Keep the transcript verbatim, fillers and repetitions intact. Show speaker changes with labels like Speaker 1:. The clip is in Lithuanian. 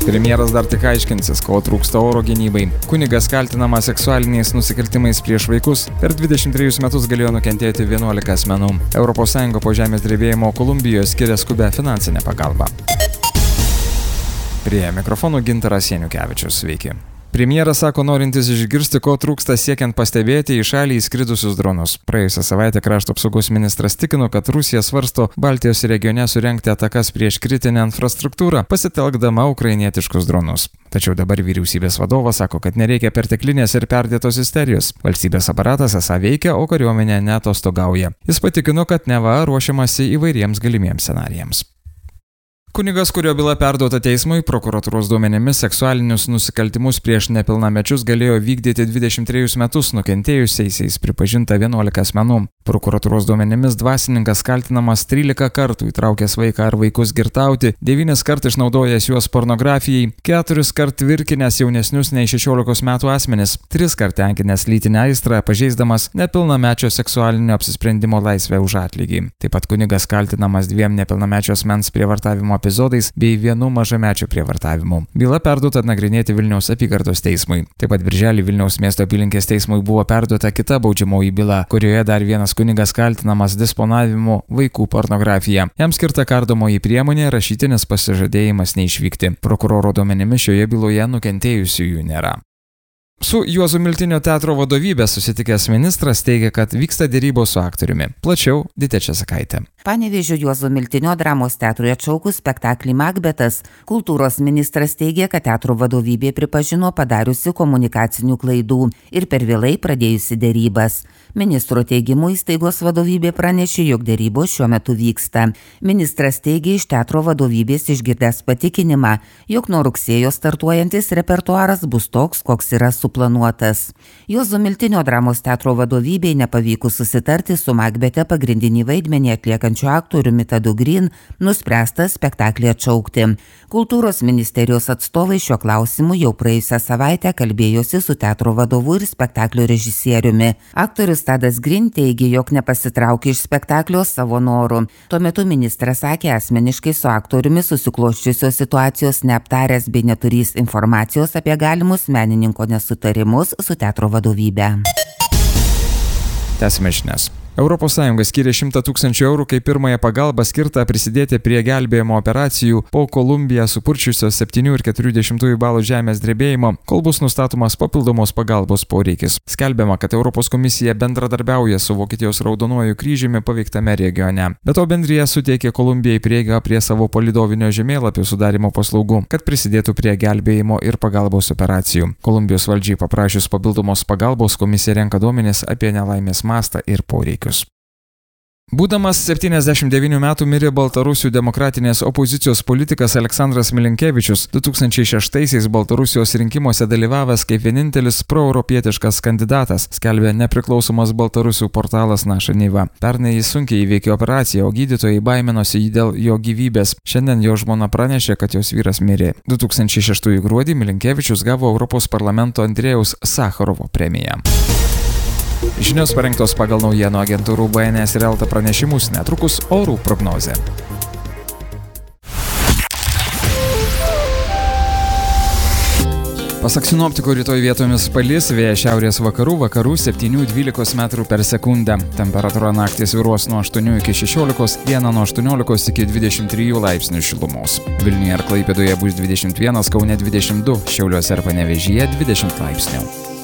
Speaker 1: Premjeras dar tik aiškinsis, ko trūksta oro gynybai. Kunigas kaltinamas seksualiniais nusikaltimais prieš vaikus. Per dvidešimt trejus metus galėjo nukentėti vienuolika asmenų. Europos Sąjunga po žemės drebėjimo Kolumbijoje skiria skubę finansinę pagalbą. Prie mikrofonų Gintaras Janukevičius. Sveiki. Premjeras sako norintis išgirsti, ko trūksta siekiant pastebėti į šalį įskridusius dronus. Praėjusią savaitę krašto apsaugos ministras tikino, kad Rusija svarsto Baltijos regione surengti atakas prieš kritinę infrastruktūrą, pasitelkdama ukrainietiškus dronus. Tačiau dabar vyriausybės vadovas sako, kad nereikia perteklinės ir perdėtos isterijos. Valstybės aparatas esą veikia, o kariuomenė neatostogauja. Jis patikino, kad neva ruošiamasi įvairiems galimiems scenarijams. Kunigas, kurio byla perduota teismui, prokuratūros duomenimis seksualinius nusikaltimus prieš nepilnamečius galėjo vykdyti dvidešimt trejus metus nukentėjusiaisiais pripažinta vienuolika asmenų. Prokuratūros duomenimis dvasininkas kaltinamas trylika kartų įtraukęs vaiką ar vaikus girtauti, devynis kart išnaudojęs juos pornografijai, keturis kart virkinęs jaunesnius nei šešiolikos metų asmenis, tris kart tenkinęs lytinę aistrą, pažeisdamas nepilnamečio seksualinio apsisprendimo laisvę už atlygį. Taip pat kunigas kaltinamas dviem nepilnamečio asmens prievartavimo epizodais bei vienu mažamečio prievartavimu. Byla perduota nagrinėti Vilniaus apygardos teismui. Taip pat birželį Vilniaus miesto apylinkės teismui buvo perduota kita baudžiamoji byla, kurioje dar vienas kunigas kaltinamas disponavimu vaikų pornografija. Jam skirta kardomoji priemonė rašytinis pasižadėjimas neišvykti. Prokuroro duomenimis šioje byloje nukentėjusiųjų nėra. Su Juozo Miltinio teatro vadovybė susitikęs ministras teigia, kad vyksta derybos su aktoriumi. Plačiau Ditė Česakaitė.
Speaker 2: Panevėžio Juozo Miltinio dramos teatrui atšaukus spektaklį Makbetas, kultūros ministras teigia, kad teatro vadovybė pripažino padariusi komunikacinių klaidų ir per vėlai pradėjusi derybas. Ministro teigimu įstaigos vadovybė pranešė, jog derybos šiuo metu vyksta. Ministras teigia iš teatro vadovybės išgirdęs patikinimą, jog nuo rugsėjo startuojantis repertuaras bus toks, koks yra suplanuotas. Juozo Miltinio dramos teatro vadovybei nepavykus susitarti su Makbete pagrindinį vaidmenį atliekančiu aktoriumi Tadu Green, nuspręsta spektaklį atšaukti. Kultūros ministerijos atstovai šiuo klausimu jau praėjusią savaitę kalbėjosi su teatro vadovu ir spektaklio režisieriumi. Aktorius Tadas Green teigė, jog nepasitraukė iš spektaklio savo noru. Tuo metu ministras sakė asmeniškai su aktoriumi susiklosčiusios situacijos neaptaręs bei neturys informacijos apie galimus menininko nesutarimus su teatro vadovybe.
Speaker 1: Tęsime žinias. Europos Sąjunga skiria šimtą tūkstančių eurų kaip pirmąją pagalbą skirtą prisidėti prie gelbėjimo operacijų po Kolumbiją supurčiusios septynių ir keturių dešimtųjų balų žemės drebėjimo, kol bus nustatomas papildomos pagalbos poreikis. Skelbiama, kad Europos komisija bendradarbiauja su Vokietijos Raudonuoju kryžiumi paveiktame regione. Be to bendrija suteikė Kolumbijai prieigą prie savo palidovinio žemėlapių sudarimo paslaugų, kad prisidėtų prie gelbėjimo ir pagalbos operacijų. Kolumbijos valdžiai paprašius papildomos pagalbos, komisija renka duomenis apie nelaimės mastą ir poreikius. Būdamas septyniasdešimt devynių metų mirė Baltarusių demokratinės opozicijos politikas Aleksandras Milinkevičius, du tūkstančiai šeštaisiais Baltarusijos rinkimuose dalyvavęs kaip vienintelis proeuropietiškas kandidatas, skelbė nepriklausomas Baltarusių portalas Naša Niva. Pernai jis sunkiai įveikė operaciją, o gydytojai baiminosi dėl jo gyvybės. Šiandien jo žmona pranešė, kad jos vyras mirė. du tūkstančiai šeštųjų gruodį Milinkevičius gavo Europos parlamento Andrėjaus Sacharovo premiją. Žinios parengtos pagal naujienų agentūrų B N S ir Elta pranešimus, netrukus orų prognozė. Pasak sinoptikų rytoj vietomis palis, vėjas šiaurės vakarų, vakarų septynių dvylikos metrų per sekundę. Temperatūra naktį svyruos nuo aštuonių iki šešiolikos, dieną nuo aštuoniolikos iki dvidešimt trijų laipsnių šilumos. Vilniuje ir Klaipėdoje bus dvidešimt vienas, Kaune dvidešimt du, Šiauliuose ir Panevėžyje dvidešimt laipsnių.